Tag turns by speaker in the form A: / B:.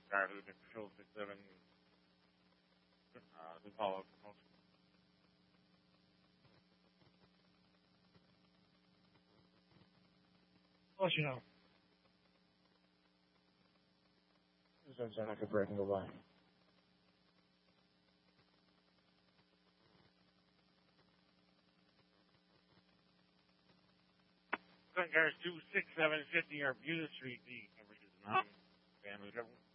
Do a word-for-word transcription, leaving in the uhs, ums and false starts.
A: Driver to Control six seven. Uh, the follow-up promotion.
B: Plus, you know.
C: This doesn't sound like a break and go by.
A: Cars two six seven fifty or Buda Street. The coverage is not. Family government.